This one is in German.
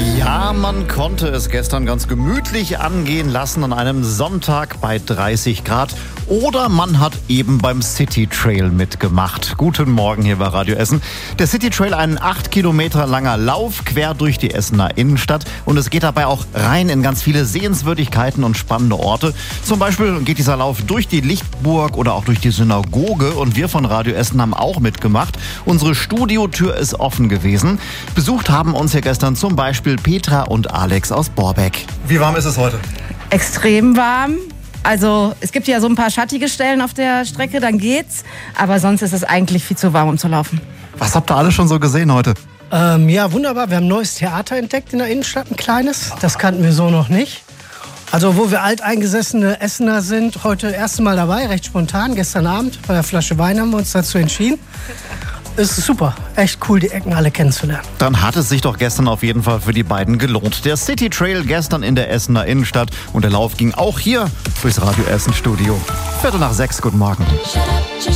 Ja, man konnte es gestern ganz gemütlich angehen lassen an einem Sonntag bei 30 Grad. Oder man hat eben beim City Trail mitgemacht. Guten Morgen hier bei Radio Essen. Der City Trail, ein 8 Kilometer langer Lauf quer durch die Essener Innenstadt. Und es geht dabei auch rein in ganz viele Sehenswürdigkeiten und spannende Orte. Zum Beispiel geht dieser Lauf durch die Lichtburg oder auch durch die Synagoge. Und wir von Radio Essen haben auch mitgemacht. Unsere Studiotür ist offen gewesen. Besucht haben uns hier gestern zum Beispiel Petra und Alex aus Borbeck. Wie warm ist es heute? Extrem warm. Also es gibt ja so ein paar schattige Stellen auf der Strecke, dann geht's. Aber sonst ist es eigentlich viel zu warm, um zu laufen. Was habt ihr alles schon so gesehen heute? Ja, wunderbar. Wir haben ein neues Theater entdeckt in der Innenstadt, ein kleines. Das kannten wir so noch nicht. Also wo wir alteingesessene Essener sind, heute das erste Mal dabei, recht spontan. Gestern Abend bei der Flasche Wein haben wir uns dazu entschieden. Es ist super, echt cool, die Ecken alle kennenzulernen. Dann hat es sich doch gestern auf jeden Fall für die beiden gelohnt. Der City Trail gestern in der Essener Innenstadt und der Lauf ging auch hier durchs Radio Essen Studio. 5:45, guten Morgen.